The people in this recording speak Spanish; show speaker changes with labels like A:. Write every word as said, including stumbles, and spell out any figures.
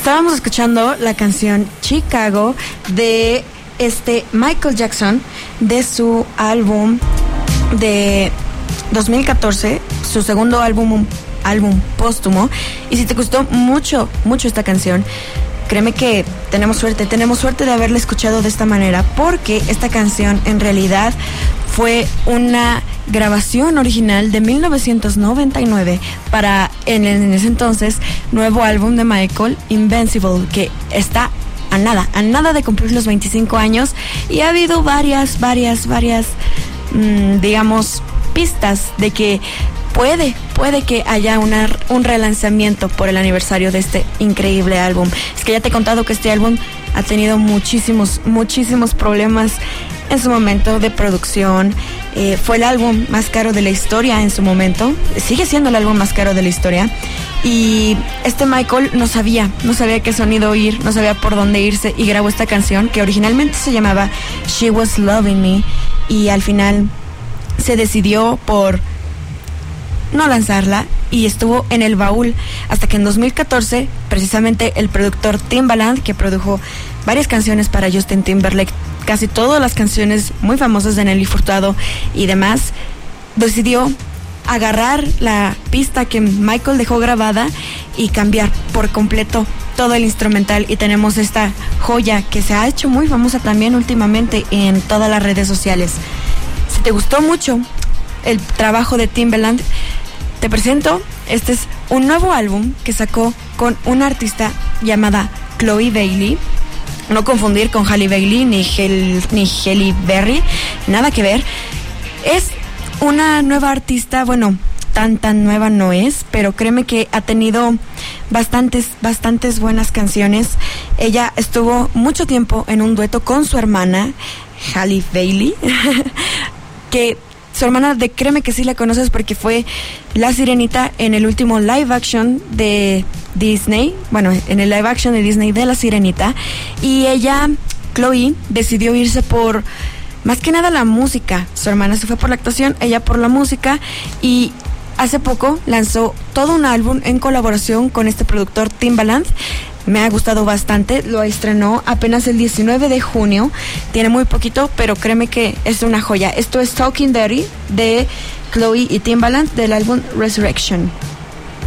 A: Estábamos escuchando la canción Chicago de este Michael Jackson, de su álbum de dos mil catorce, su segundo álbum, álbum póstumo. Y si te gustó mucho, mucho esta canción, créeme que tenemos suerte, tenemos suerte de haberla escuchado de esta manera, porque esta canción en realidad fue una grabación original de mil novecientos noventa y nueve para, en, en ese entonces, nuevo álbum de Michael, Invincible, que está a nada, a nada de cumplir los veinticinco años, y ha habido varias, varias, varias, mmm, digamos, pistas de que puede, puede que haya una, un relanzamiento por el aniversario de este increíble álbum. Es que ya te he contado que este álbum ha tenido muchísimos, muchísimos problemas en su momento de producción. Eh, fue el álbum más caro de la historia en su momento, sigue siendo el álbum más caro de la historia, y este Michael no sabía, no sabía qué sonido ir, no sabía por dónde irse, y grabó esta canción que originalmente se llamaba She Was Loving Me, y al final se decidió por no lanzarla y estuvo en el baúl hasta que en dos mil catorce precisamente el productor Timbaland, que produjo varias canciones para Justin Timberlake, casi todas las canciones muy famosas de Nelly Furtado y demás, decidió agarrar la pista que Michael dejó grabada y cambiar por completo todo el instrumental, y tenemos esta joya que se ha hecho muy famosa también últimamente en todas las redes sociales. Si te gustó mucho el trabajo de Timbaland, te presento, este es un nuevo álbum que sacó con una artista llamada Chloe Bailey. No confundir con Halle Bailey ni, Hel, ni Halle Berry, nada que ver. Es una nueva artista, bueno, tan tan nueva no es, pero créeme que ha tenido bastantes, bastantes buenas canciones. Ella estuvo mucho tiempo en un dueto con su hermana, Halle Bailey, que su hermana, de créeme que sí la conoces porque fue la sirenita en el último live action de Disney, bueno, en el live action de Disney de la sirenita, y ella, Chloe, decidió irse por, más que nada, la música. Su hermana se fue por la actuación, ella por la música, y hace poco lanzó todo un álbum en colaboración con este productor Timbaland. Me ha gustado bastante, lo estrenó apenas el diecinueve de junio, tiene muy poquito, pero créeme que es una joya. Esto es Talking Dirty de Chloe y Timbaland del álbum Resurrection.